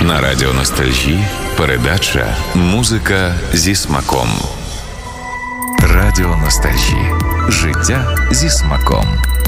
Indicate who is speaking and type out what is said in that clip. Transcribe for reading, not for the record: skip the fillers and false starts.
Speaker 1: На радіо Ностальжі передача «Музика зі смаком». Радіо Ностальжі. Життя зі смаком.